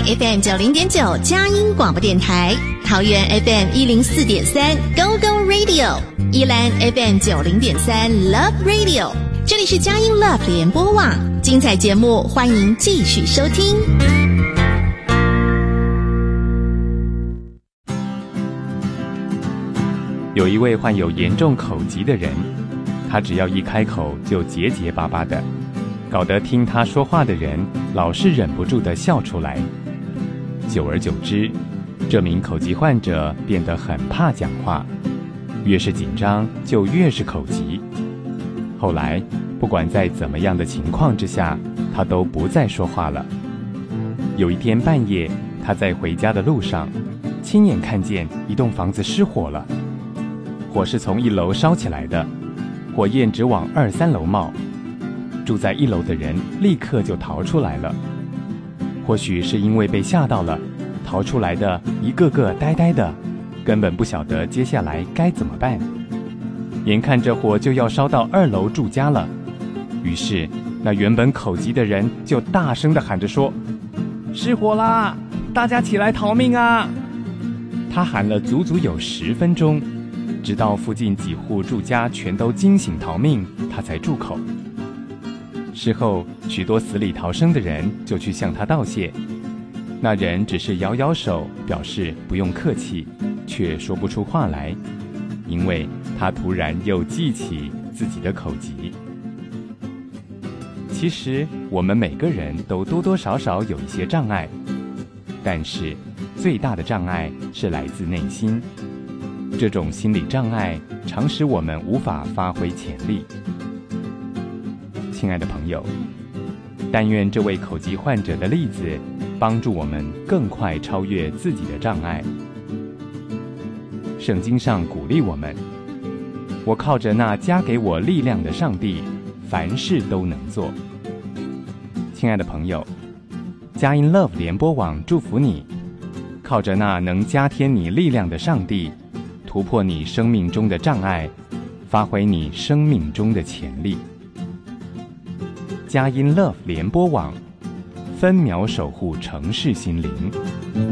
FM 90.9佳音广播电台，桃园 FM 104.3 Go Go Radio， 宜兰 FM 90.3 Love Radio。这里是佳音 Love 联播网，精彩节目欢迎继续收听。 有一位患有严重口疾的人，他只要一开口就结结巴巴的，搞得听他说话的人老是忍不住地笑出来。久而久之，这名口疾患者变得很怕讲话，越是紧张就越是口疾。后来不管在怎么样的情况之下，他都不再说话了。有一天半夜，他在回家的路上亲眼看见一栋房子失火了，火是从1楼烧起来的，火焰直往2、3楼冒。住在1楼的人立刻就逃出来了，或许是因为被吓到了，逃出来的一个个呆呆的，根本不晓得接下来该怎么办。眼看着火就要烧到2楼住家了，于是那原本口疾的人就大声地喊着说：失火啦，大家起来逃命啊！他喊了足足有10分钟，直到附近几户住家全都惊醒逃命，他才住口。事后许多死里逃生的人就去向他道谢，那人只是摇摇手表示不用客气，却说不出话来，因为他突然又记起自己的口疾。其实我们每个人都多多少少有一些障碍，但是最大的障碍是来自内心。这种心理障碍常使我们无法发挥潜力。亲爱的朋友，但愿这位口疾患者的例子帮助我们更快超越自己的障碍。圣经上鼓励我们：我靠着那加给我力量的上帝，凡事都能做。亲爱的朋友，佳音 Love 联播网祝福你，靠着那能加添你力量的上帝，突破你生命中的障碍，发挥你生命中的潜力。佳音 Love 联播网，分秒守护城市心灵。